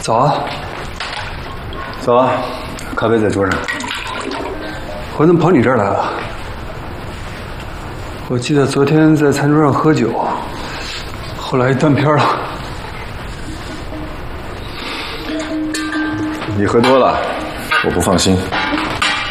早啊。 走啊，咖啡在桌上。 我怎么跑你这儿来了？我记得昨天在餐桌上喝酒，后来断片了。 你喝多了，我不放心。